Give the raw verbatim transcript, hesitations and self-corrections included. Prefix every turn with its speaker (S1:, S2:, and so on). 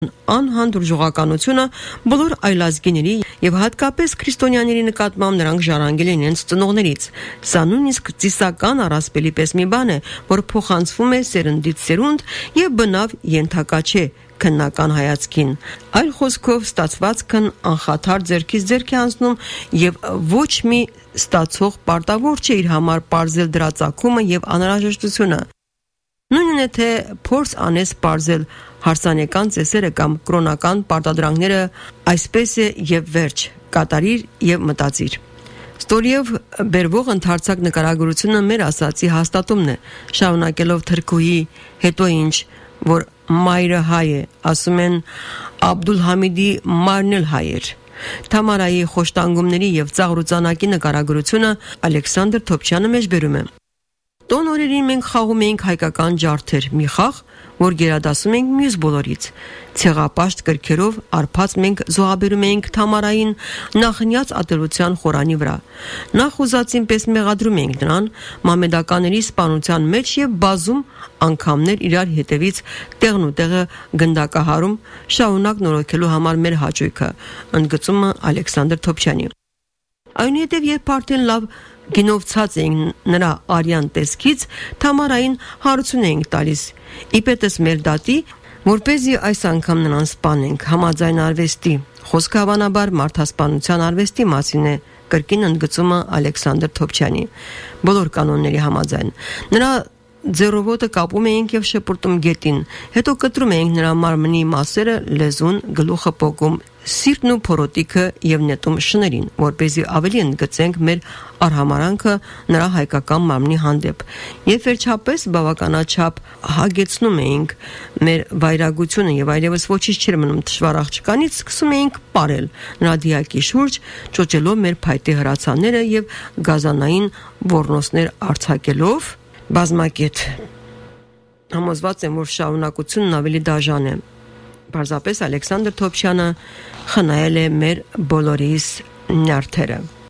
S1: Անհանդուրժողականությունը բոլոր այլազգիների եւ հատկապես քրիստոնյաների նկատմամբ նրանք ժառանգել են իրենց ծնողներից։ Սա նույնիսկ ծիսական առասպելի պես մի բան է, որ փոխանցվում է սերնդից սերունդ եւ բնավ ենթակա չէ քննական հայացքին։ Այլ խոսքով ստացվածքն անխաթար ձեռքից ձեռք է անցնում եւ ոչ մի ստացող պարտավոր չէ իր համար բարձել դրա ծագումը եւ անհրաժեշտությունը։ Նույնն է թե փորձ անես բարձել հարսանեկան ծեսերը կամ կրոնական պարտադրանքները, այսպես է եւ վերջ, կատարիր եւ մտածիր։ Ստորիև բերվող ընդարձակ նկարագրությունը մեր ասացի հաստատումն է, շարունակելով թրքուհի հետո ինչ, որ մայրը հայ է, ասում են Աբդուլհամիդի մայրն էլ հայ էր։ Թամարայի խոշտանգումների եւ ծաղրուծանակի նկարագրությունը Ալեքսանդր Թոփչյանը մեջբերում է։ Տոն օրերին մենք խաղում էինք հայկական ջարդեր, մի խաղ, որ գերադասում ենք մյուս բոլորից։ Ցեղապաշտ կրքերով արփած մենք զոհաբերում էինք Թամարային նախնյաց ատելության խորանի վրա։ Նախ ուզածին պես մեղադրում էինք նրան մամեդականների սպանության մեջ եւ բազում անգամներ իրար հետևից տեղն ու տեղը գնդակահարում, շարունակ նորոգելու համար մեր հաճույքը, ընդգծում է Ալեքսանդր Թոփչյանի։ Այնուհետև երբ արդեն լավ գինովցած էինք նրա արյան տեսքից, Թամարային հարություն էինք տալիս, իպետս մեր դատի, որպեսզի այս անգամ նրան սպանենք, համաձայն արվեստի, խոսքը հավանաբար մարդասպանության արվեստի մասին է, կրկին ընդգծում է Ալեքսանդր Թոփչյանի, բոլոր կանոնների համաձայն։ Նրա ձեռովոտը կապում էինք եւ շպրտում գետին, հետո կտրում էինք նրա մարմնի մասերը, լեզուն, գլուխը պոկում, սիրտն ու փորոտիքը եւ նետում շներին, որպեսզի ավելի ընդգծենք մեր արհամարանքը նրա հայկական մարմնի հանդեպ։ Եվ վերջապես բավականաչափ հագեցնում էինք մեր վայրագությունը եւ այլևս ոչինչ չէր մնում թշվառ աղջկանից, սկսում էինք ապարել նրա դիակի շուրջ, ճոճելով մեր փայտե հրացանները եւ գազանային ոռնոցներ արձակելով բազմակետ։ Համոզված եմ, որ շարունակությունն ավելի դաժան է։ Պարզապես Ալեքսանդր Թոփչյանը խնայել է մեր բոլորիս նյարդերը։